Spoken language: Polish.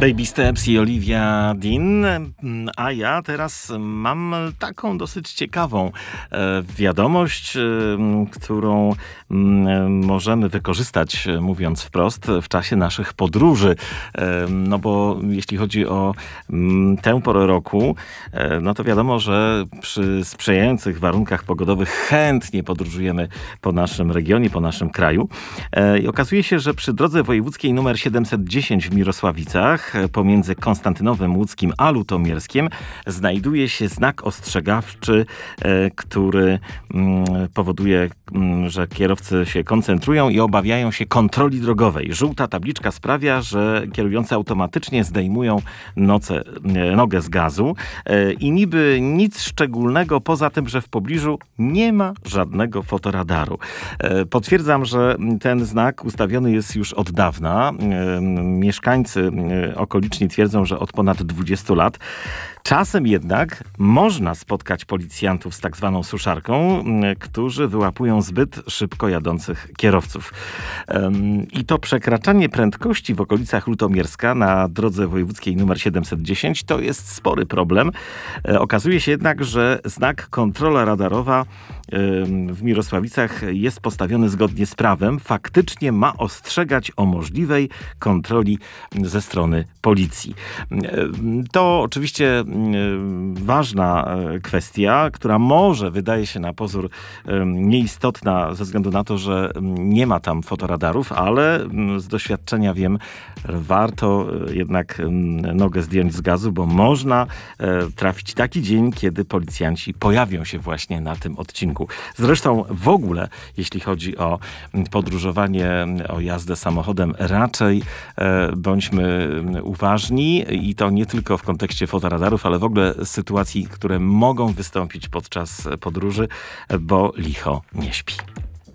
Baby Steps i Olivia Dean, a ja teraz mam taką dosyć ciekawą wiadomość, którą możemy wykorzystać, mówiąc wprost, w czasie naszych podróży. No bo jeśli chodzi o tę porę roku, no to wiadomo, że przy sprzyjających warunkach pogodowych chętnie podróżujemy po naszym regionie, po naszym kraju. I okazuje się, że przy drodze wojewódzkiej nr 710 w Mirosławicach pomiędzy Konstantynowem Łódzkim a Lutomierskiem znajduje się znak ostrzegawczy, który powoduje, że kierowcy się koncentrują i obawiają się kontroli drogowej. Żółta tabliczka sprawia, że kierujący automatycznie zdejmują nogę z gazu i niby nic szczególnego poza tym, że w pobliżu nie ma żadnego fotoradaru. Potwierdzam, że ten znak ustawiony jest już od dawna. Mieszkańcy okoliczni twierdzą, że od ponad 20 lat. Czasem jednak można spotkać policjantów z tak zwaną suszarką, którzy wyłapują zbyt szybko jadących kierowców. I to przekraczanie prędkości w okolicach Lutomierska na drodze wojewódzkiej nr 710 to jest spory problem. Okazuje się jednak, że znak kontrola radarowa w Mirosławicach jest postawiony zgodnie z prawem. Faktycznie ma ostrzegać o możliwej kontroli ze strony policji. To oczywiście ważna kwestia, która może wydaje się na pozór nieistotna ze względu na to, że nie ma tam fotoradarów, ale z doświadczenia wiem, warto jednak nogę zdjąć z gazu, bo można trafić taki dzień, kiedy policjanci pojawią się właśnie na tym odcinku. Zresztą w ogóle, jeśli chodzi o podróżowanie, o jazdę samochodem, raczej bądźmy uważni i to nie tylko w kontekście fotoradarów, ale w ogóle sytuacji, które mogą wystąpić podczas podróży, bo licho nie śpi.